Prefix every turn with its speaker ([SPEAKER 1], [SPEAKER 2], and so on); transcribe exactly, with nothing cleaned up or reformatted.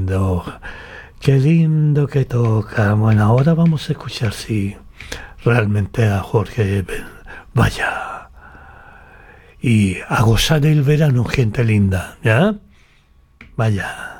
[SPEAKER 1] lindo. Qué lindo que toca. Bueno, ahora vamos a escuchar si realmente a Jorge vaya. Y a gozar el verano, gente linda, ¿ya? Vaya.